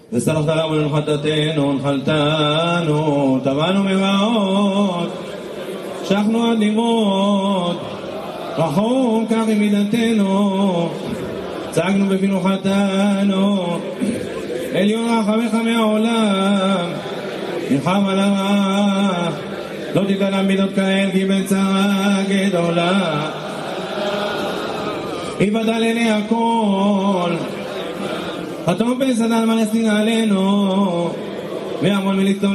וסלחת לנו חטאתנו ונחלתנו, טבענו מרעות, שכנו עד לימוד, רחום כך עם מידתנו, צגנו בפינו חטאנו, עליון רחמך מהעולם, נחם על הרע, לא תיתן למידות כאל כי בצרה גדולה, יבדל לעיני הכל, הטוב בסדל מלסטין עלינו, והמון מלכתוב